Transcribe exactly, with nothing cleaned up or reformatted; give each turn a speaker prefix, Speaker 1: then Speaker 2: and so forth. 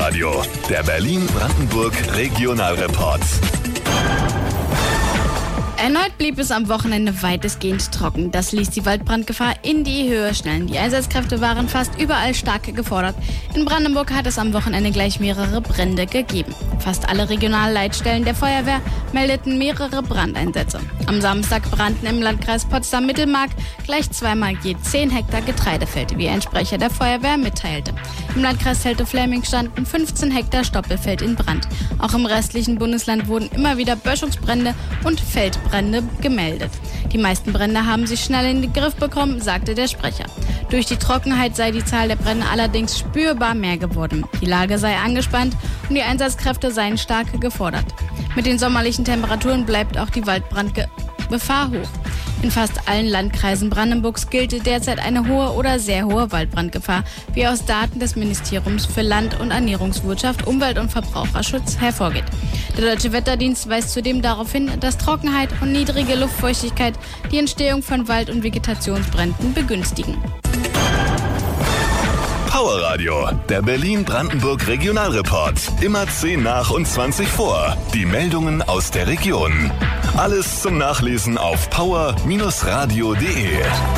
Speaker 1: Powerradio, der Berlin-Brandenburg Regionalreport.
Speaker 2: Erneut blieb es am Wochenende weitestgehend trocken. Das ließ die Waldbrandgefahr in die Höhe schnellen. Die Einsatzkräfte waren fast überall stark gefordert. In Brandenburg hat es am Wochenende gleich mehrere Brände gegeben. Fast alle Regionalleitstellen der Feuerwehr meldeten mehrere Brandeinsätze. Am Samstag brannten im Landkreis Potsdam-Mittelmark gleich zweimal je zehn Hektar Getreidefeld, wie ein Sprecher der Feuerwehr mitteilte. Im Landkreis Teltow-Fläming standen fünfzehn Hektar Stoppelfeld in Brand. Auch im restlichen Bundesland wurden immer wieder Böschungsbrände und Feldbrände gemeldet. Die meisten Brände haben sich schnell in den Griff bekommen, sagte der Sprecher. Durch die Trockenheit sei die Zahl der Brände allerdings spürbar mehr geworden. Die Lage sei angespannt und die Einsatzkräfte seien stark gefordert. Mit den sommerlichen Temperaturen bleibt auch die Waldbrandgefahr hoch. In fast allen Landkreisen Brandenburgs gilt derzeit eine hohe oder sehr hohe Waldbrandgefahr, wie aus Daten des Ministeriums für Land- und Ernährungswirtschaft, Umwelt- und Verbraucherschutz hervorgeht. Der Deutsche Wetterdienst weist zudem darauf hin, dass Trockenheit und niedrige Luftfeuchtigkeit die Entstehung von Wald- und Vegetationsbränden begünstigen.
Speaker 1: Powerradio, der Berlin-Brandenburg Regionalreport. Immer zehn nach und zwanzig vor. Die Meldungen aus der Region. Alles zum Nachlesen auf power Bindestrich radio punkt de.